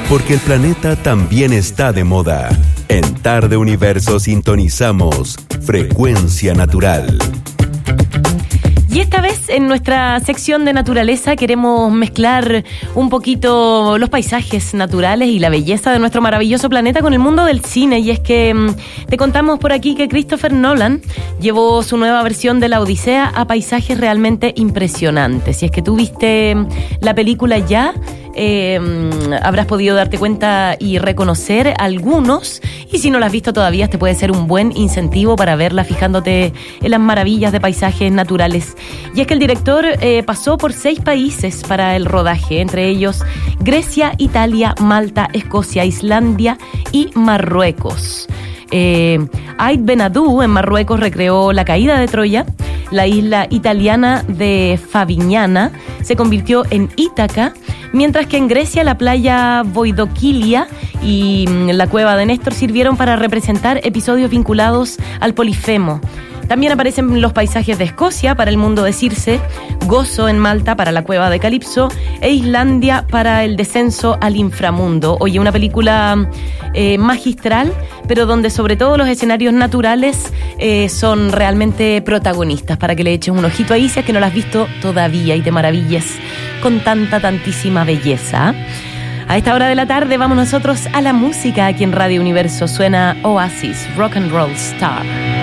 porque el planeta también está de moda. En Tarde Universo sintonizamos Frecuencia Natural. Y esta vez en nuestra sección de naturaleza queremos mezclar un poquito los paisajes naturales y la belleza de nuestro maravilloso planeta con el mundo del cine. Y es que te contamos por aquí que Christopher Nolan llevó su nueva versión de La Odisea a paisajes realmente impresionantes. Si es que tú viste la película ya, habrás podido darte cuenta y reconocer algunos, y si no la has visto todavía, este puede ser un buen incentivo para verla fijándote en las maravillas de paisajes naturales. Y es que el director pasó por 6 países para el rodaje, entre ellos Grecia, Italia, Malta, Escocia, Islandia y Marruecos. Ait Benadou en Marruecos recreó la caída de Troya. La isla italiana de Favignana se convirtió en Ítaca, mientras que en Grecia la playa Voidokilia y la cueva de Néstor sirvieron para representar episodios vinculados al Polifemo. También aparecen los paisajes de Escocia para el mundo de Circe, Gozo en Malta para la cueva de Calipso e Islandia para el descenso al inframundo. Oye, una película magistral, pero donde sobre todo los escenarios naturales son realmente protagonistas, para que le eches un ojito ahí si es que no la has visto todavía y te maravilles con tantísima belleza. A esta hora de la tarde vamos nosotros a la música. Aquí en Radio Universo suena Oasis, Rock and Roll Star.